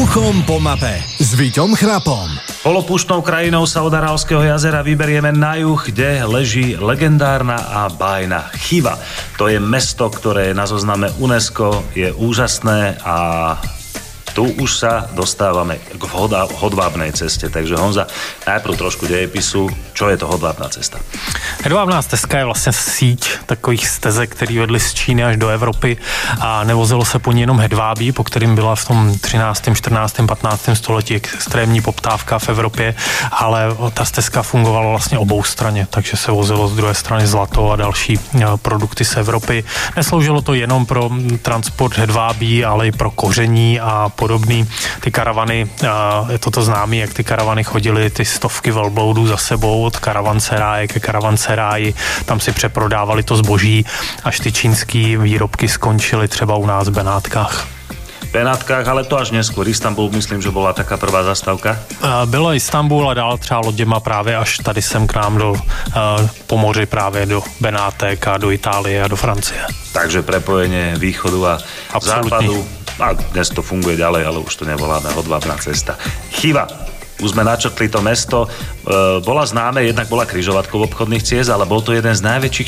Uchom po mape s Víťom Chrapom. Polopúštnou krajinou Saudarálskeho jazera vyberieme na juh, kde leží legendárna a bájna Chiva. To je mesto, ktoré je na zozname UNESCO, je úžasné a tu už sa dostávame k hodvábnej ceste. Takže Honza, najprv trošku dejepisu. Čo je to hodvábná cesta? Hedvábná stezka je vlastně síť takových stezek, který vedly z Číny až do Evropy a nevozilo se po ní jenom hedvábí, po kterým byla v tom 13., 14., 15. století extrémní poptávka v Evropě, ale ta stezka fungovala vlastně oboustranně, takže se vozilo z druhé strany zlato a další produkty z Evropy. Nesloužilo to jenom pro transport hedvábí, ale i pro koření a podobný. Ty karavany, je to známé, jak ty karavany chodily, ty stovky velbloudů za sebou od karavanseráje ke karavanseráji, tam si přeprodávali to zboží, až ty čínský výrobky skončily třeba u nás v Benátkách. Benátkách, ale to až neskôr. Istanbul, myslím, že bola taká prvá zastávka. Bylo Istanbul a dál třeba loděma právě až tady sem k nám po moři právě do Benátek a do Itálie a do Francie. Takže prepojenie východu a západu. A dnes to funguje ďalej, ale už to nevoláme hodvábna cesta. Chiva. Už sme načrtli to mesto. Bola známe, jednak bola križovatkou obchodných ciest, ale bol to jeden z najväčších